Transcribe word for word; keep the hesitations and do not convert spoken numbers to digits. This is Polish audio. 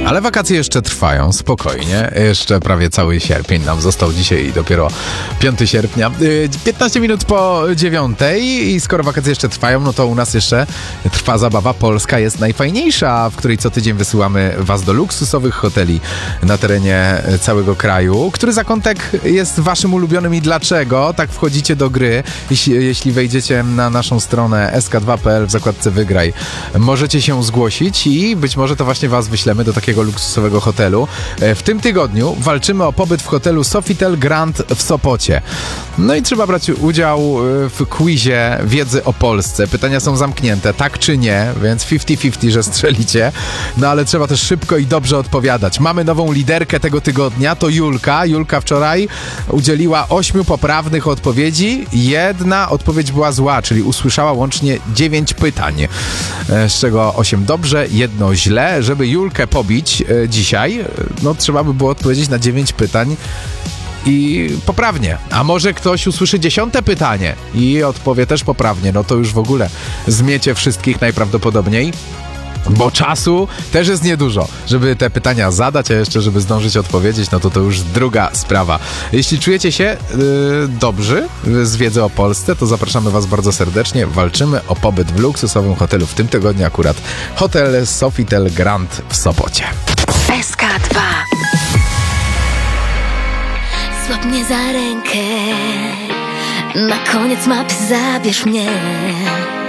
Ale wakacje jeszcze trwają, spokojnie. Jeszcze prawie cały sierpień nam został, dzisiaj dopiero piątego sierpnia. piętnaście minut po dziewiątej i skoro wakacje jeszcze trwają, no to u nas jeszcze trwa zabawa Polska jest najfajniejsza, w której co tydzień wysyłamy was do luksusowych hoteli na terenie całego kraju. Który zakątek jest waszym ulubionym i dlaczego? Tak wchodzicie do gry. Jeśli, jeśli wejdziecie na naszą stronę es ka dwa kropka pe el w zakładce Wygraj, możecie się zgłosić i być może to właśnie was wyślemy do takiego luksusowego hotelu. W tym tygodniu walczymy o pobyt w hotelu Sofitel Grand w Sopocie. No i trzeba brać udział w quizie wiedzy o Polsce. Pytania są zamknięte, tak czy nie, więc pięćdziesiąt pięćdziesiąt, że strzelicie. No ale trzeba też szybko i dobrze odpowiadać. Mamy nową liderkę tego tygodnia, to Julka. Julka wczoraj udzieliła ośmiu poprawnych odpowiedzi. Jedna odpowiedź była zła, czyli usłyszała łącznie dziewięć pytań, z czego osiem dobrze, jedno źle. Żeby Julkę pobić e, dzisiaj, no trzeba by było odpowiedzieć na dziewięć pytań i poprawnie. A może ktoś usłyszy dziesiąte pytanie i odpowie też poprawnie, no to już w ogóle zmiecie wszystkich najprawdopodobniej. Bo czasu też jest niedużo, żeby te pytania zadać, a jeszcze żeby zdążyć odpowiedzieć, no to to już druga sprawa. Jeśli czujecie się yy, dobrzy z wiedzy o Polsce, to zapraszamy was bardzo serdecznie. Walczymy o pobyt w luksusowym hotelu. W tym tygodniu akurat hotel Sofitel Grand w Sopocie. es ka dwa. Złap mnie za rękę, na koniec mapy zabierz mnie.